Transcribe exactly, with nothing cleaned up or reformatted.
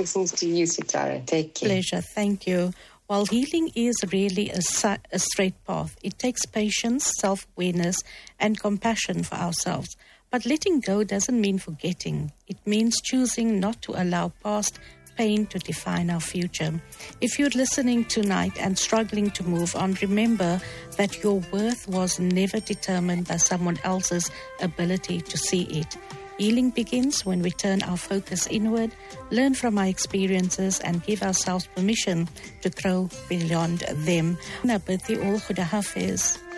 Blessings to you, Sitara. Take care. Pleasure. Thank you. While healing is really a, a straight path, it takes patience, self-awareness, and compassion for ourselves. But letting go doesn't mean forgetting. It means choosing not to allow past pain to define our future. If you're listening tonight and struggling to move on, remember that your worth was never determined by someone else's ability to see it. Healing begins when we turn our focus inward, learn from our experiences, and give ourselves permission to grow beyond them. I bid you all goeie Hafiz.